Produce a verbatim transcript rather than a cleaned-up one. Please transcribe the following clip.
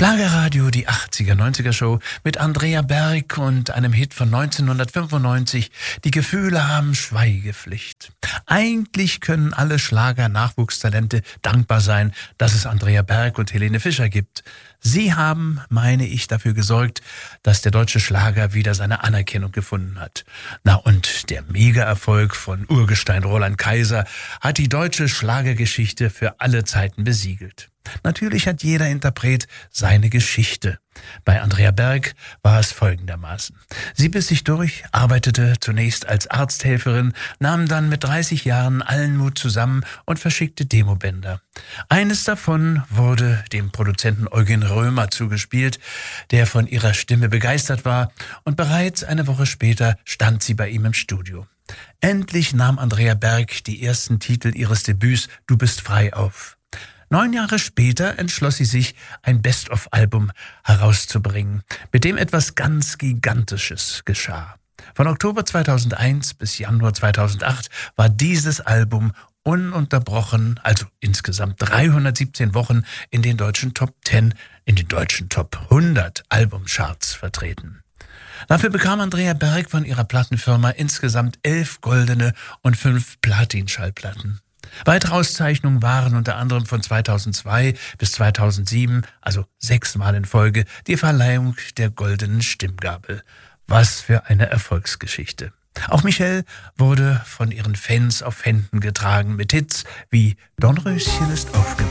Schlagerradio, die achtziger, neunziger Show mit Andrea Berg und einem Hit von neunzehnhundertfünfundneunzig, Die Gefühle haben Schweigepflicht. Eigentlich können alle Schlager-Nachwuchstalente dankbar sein, dass es Andrea Berg und Helene Fischer gibt. Sie haben, meine ich, dafür gesorgt, dass der deutsche Schlager wieder seine Anerkennung gefunden hat. Na und der Mega-Erfolg von Urgestein Roland Kaiser hat die deutsche Schlagergeschichte für alle Zeiten besiegelt. Natürlich hat jeder Interpret seine Geschichte. Bei Andrea Berg war es folgendermaßen. Sie biss sich durch, arbeitete zunächst als Arzthelferin, nahm dann mit dreißig Jahren allen Mut zusammen und verschickte Demobänder. Eines davon wurde dem Produzenten Eugen Römer zugespielt, der von ihrer Stimme begeistert war, und bereits eine Woche später stand sie bei ihm im Studio. Endlich nahm Andrea Berg die ersten Titel ihres Debüts Du bist frei auf. Neun Jahre später entschloss sie sich, ein Best-of-Album herauszubringen, mit dem etwas ganz Gigantisches geschah. Von Oktober zweitausendeins bis Januar zweitausendacht war dieses Album ununterbrochen, also insgesamt dreihundertsiebzehn Wochen, in den deutschen Top zehn, in den deutschen Top hundert Albumcharts vertreten. Dafür bekam Andrea Berg von ihrer Plattenfirma insgesamt elf goldene und fünf Platin-Schallplatten. Weitere Auszeichnungen waren unter anderem von zweitausendzwei bis zweitausendsieben, also sechsmal in Folge, die Verleihung der Goldenen Stimmgabel. Was für eine Erfolgsgeschichte. Auch Michelle wurde von ihren Fans auf Händen getragen mit Hits wie Dornröschen ist aufgewacht.